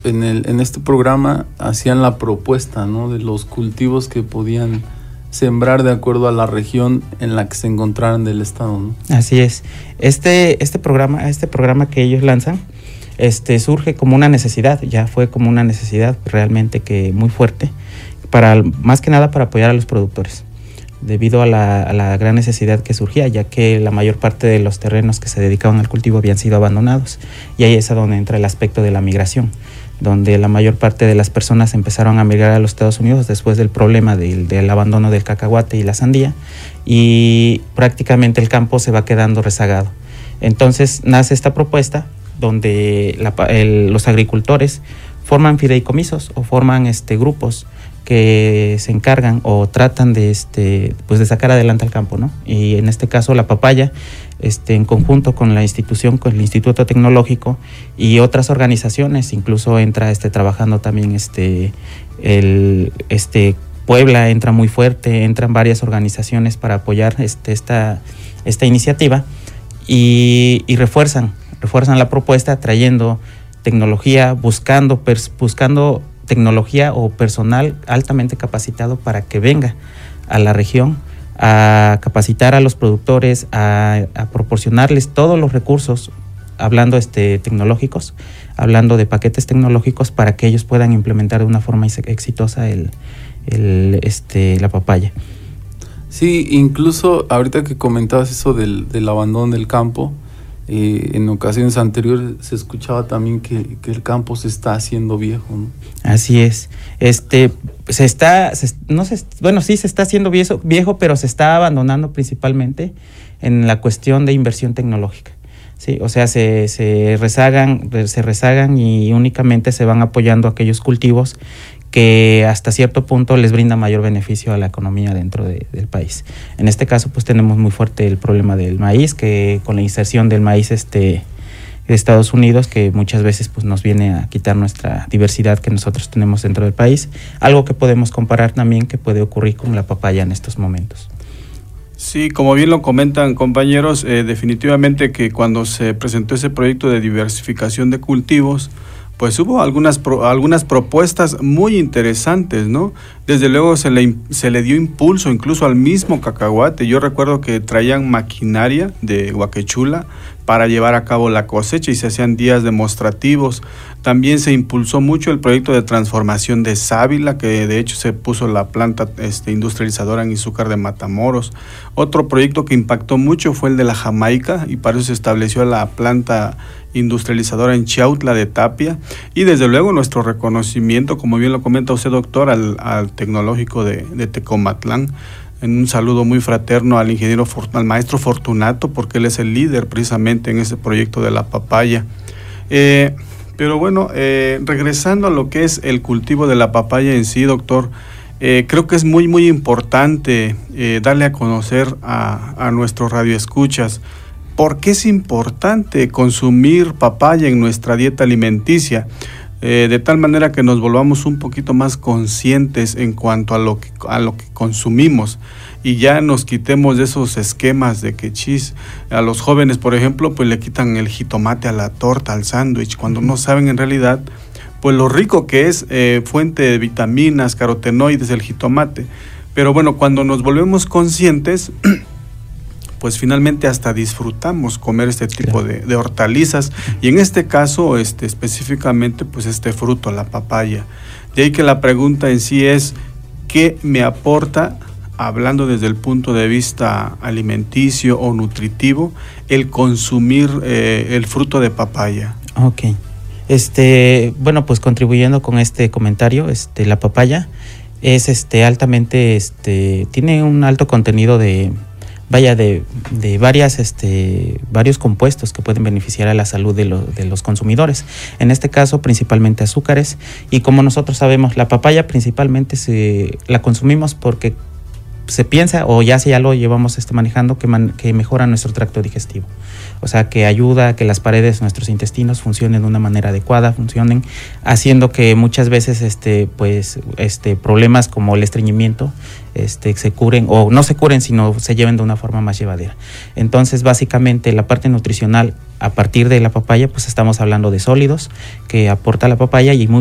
En este programa hacían la propuesta, ¿no?, de los cultivos que podían sembrar de acuerdo a la región en la que se encontraran del estado, ¿no? Así es. Este programa que ellos lanzan, surge como una necesidad, ya fue como una necesidad realmente que muy fuerte, más que nada para apoyar a los productores, debido a la gran necesidad que surgía, ya que la mayor parte de los terrenos que se dedicaban al cultivo habían sido abandonados, y ahí es a donde entra el aspecto de la migración, donde la mayor parte de las personas empezaron a migrar a los Estados Unidos después del problema del abandono del cacahuate y la sandía, y prácticamente el campo se va quedando rezagado. Entonces nace esta propuesta donde los agricultores forman fideicomisos o forman grupos que se encargan o tratan de sacar adelante al campo, ¿no? Y en este caso la papaya, en conjunto con la institución, con el Instituto Tecnológico y otras organizaciones, incluso entra trabajando también Puebla entra muy fuerte, entran varias organizaciones para apoyar esta iniciativa y refuerzan la propuesta trayendo tecnología, buscando tecnología o personal altamente capacitado para que venga a la región a capacitar a los productores, a proporcionarles todos los recursos, hablando tecnológicos, hablando de paquetes tecnológicos para que ellos puedan implementar de una forma exitosa la papaya. Sí, incluso ahorita que comentabas eso del abandono del campo, en ocasiones anteriores se escuchaba también que el campo se está haciendo viejo, ¿no? Así es. Se está haciendo viejo, pero se está abandonando principalmente en la cuestión de inversión tecnológica. Sí, o sea, se rezagan y únicamente se van apoyando aquellos cultivos que hasta cierto punto les brinda mayor beneficio a la economía dentro del país. En este caso, pues tenemos muy fuerte el problema del maíz, que con la inserción del maíz de Estados Unidos, que muchas veces pues nos viene a quitar nuestra diversidad que nosotros tenemos dentro del país, algo que podemos comparar también que puede ocurrir con la papaya en estos momentos. Sí, como bien lo comentan compañeros, definitivamente que cuando se presentó ese proyecto de diversificación de cultivos, pues hubo algunas propuestas muy interesantes, ¿no? Desde luego se le dio impulso incluso al mismo cacahuate. Yo recuerdo que traían maquinaria de Huaquechula para llevar a cabo la cosecha y se hacían días demostrativos. También se impulsó mucho el proyecto de transformación de sábila, que de hecho se puso la planta industrializadora en Izúcar de Matamoros. Otro proyecto que impactó mucho fue el de la Jamaica, y para eso se estableció la planta industrializadora en Chiautla de Tapia. Y desde luego nuestro reconocimiento, como bien lo comenta usted, doctor, al tecnológico de Tecomatlán. Un saludo muy fraterno al al maestro Fortunato, porque él es el líder precisamente en ese proyecto de la papaya. Pero bueno, regresando a lo que es el cultivo de la papaya en sí, doctor, creo que es muy, muy importante darle a conocer a nuestros radioescuchas por qué es importante consumir papaya en nuestra dieta alimenticia, de tal manera que nos volvamos un poquito más conscientes en cuanto a lo que consumimos, y ya nos quitemos de esos esquemas de que a los jóvenes, por ejemplo, pues le quitan el jitomate a la torta, al sándwich, cuando no saben en realidad pues lo rico que es, fuente de vitaminas, carotenoides, el jitomate. Pero bueno, cuando nos volvemos conscientes, pues finalmente hasta disfrutamos comer este tipo de hortalizas, y en este caso específicamente pues este fruto, la papaya. De ahí que la pregunta en sí es, ¿qué me aporta, hablando desde el punto de vista alimenticio o nutritivo, el consumir el fruto de papaya? Ok. Bueno, pues contribuyendo con este comentario, la papaya es altamente, tiene un alto contenido de varios compuestos que pueden beneficiar a la salud de los consumidores. En este caso, principalmente azúcares. Y como nosotros sabemos, la papaya principalmente la consumimos porque se piensa, o ya lo llevamos manejando, que mejora nuestro tracto digestivo. O sea, que ayuda a que las paredes de nuestros intestinos funcionen de una manera adecuada, funcionen, haciendo que muchas veces problemas como el estreñimiento se curen, o no se curen, sino se lleven de una forma más llevadera. Entonces, básicamente, la parte nutricional a partir de la papaya, pues estamos hablando de sólidos que aporta la papaya, y muy